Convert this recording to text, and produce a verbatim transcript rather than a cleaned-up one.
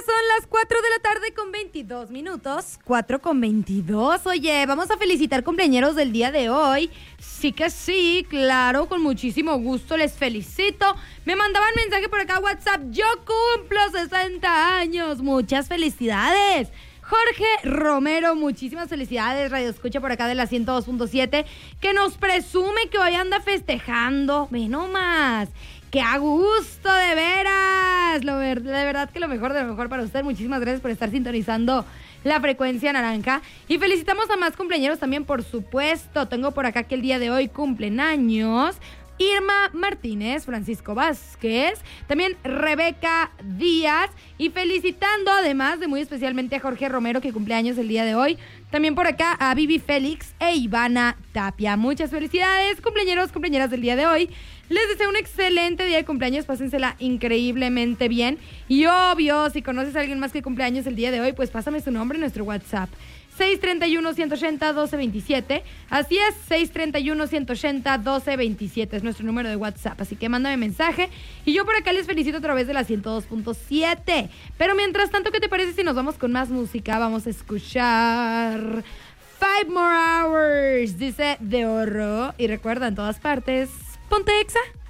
son las cuatro de la tarde con veintidós minutos. cuatro con veintidós. Oye, vamos a felicitar cumpleañeros del día de hoy. Sí que sí, claro, con muchísimo gusto les felicito. Me mandaban mensaje por acá a WhatsApp. Yo cumplo sesenta años. Muchas felicidades. Jorge Romero, muchísimas felicidades, Radio Escucha por acá de la ciento dos punto siete, que nos presume que hoy anda festejando. Ve nomás, ¡qué a gusto, de veras! Lo ver, de verdad que lo mejor de lo mejor para usted. Muchísimas gracias por estar sintonizando la frecuencia naranja. Y felicitamos a más cumpleañeros también, por supuesto. Tengo por acá que el día de hoy cumplen años Irma Martínez, Francisco Vázquez, también Rebeca Díaz, y felicitando además de muy especialmente a Jorge Romero, que cumple años el día de hoy, también por acá a Vivi Félix e Ivana Tapia. Muchas felicidades, cumpleañeros, cumpleañeras del día de hoy. Les deseo un excelente día de cumpleaños, pásensela increíblemente bien. Y obvio, si conoces a alguien más que cumpleaños el día de hoy, pues pásame su nombre en nuestro WhatsApp. seis tres uno, uno ocho cero, uno dos dos siete. Así es, seis tres uno, uno ocho cero, uno dos dos siete es nuestro número de WhatsApp. Así que mándame mensaje y yo por acá les felicito a través de la ciento dos punto siete. Pero mientras tanto, ¿qué te parece si nos vamos con más música? Vamos a escuchar Five More Hours, dice De Oro. Y recuerda, en todas partes, ponte Exa.